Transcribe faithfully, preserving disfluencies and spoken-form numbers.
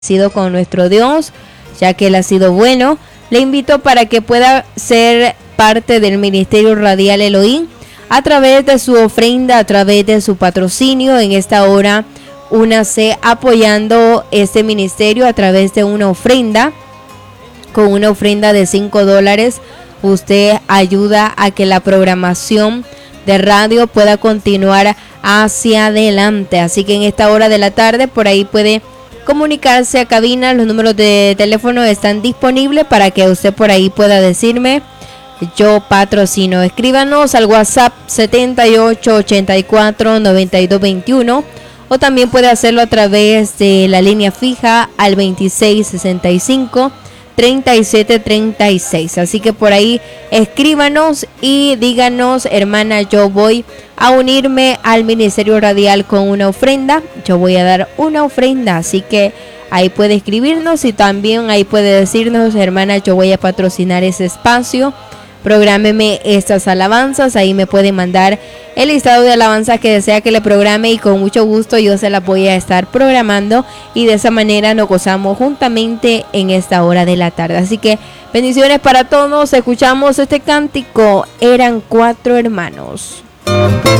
sido con nuestro Dios, ya que Él ha sido bueno. Le invito para que pueda ser parte del Ministerio Radial Elohim a través de su ofrenda, a través de su patrocinio. En esta hora, únase apoyando este ministerio a través de una ofrenda. Con una ofrenda de cinco dólares, usted ayuda a que la programación de radio pueda continuar hacia adelante. Así que en esta hora de la tarde, por ahí puede comunicarse a cabina. Los números de teléfono están disponibles para que usted por ahí pueda decirme: yo patrocino. Escríbanos al WhatsApp setenta y ocho ochenta y cuatro noventa y dos veintiuno, o también puede hacerlo a través de la línea fija al veintiséis sesenta y cinco treinta y siete treinta y seis. Así que por ahí escríbanos y díganos: hermana, yo voy a unirme al Ministerio Radial con una ofrenda, yo voy a dar una ofrenda. Así que ahí puede escribirnos y también ahí puede decirnos: hermana, yo voy a patrocinar ese espacio, prográmeme estas alabanzas. Ahí me puede mandar el listado de alabanzas que desea que le programe y con mucho gusto yo se las voy a estar programando, y de esa manera nos gozamos juntamente en esta hora de la tarde. Así que bendiciones para todos. Escuchamos este cántico: eran cuatro hermanos.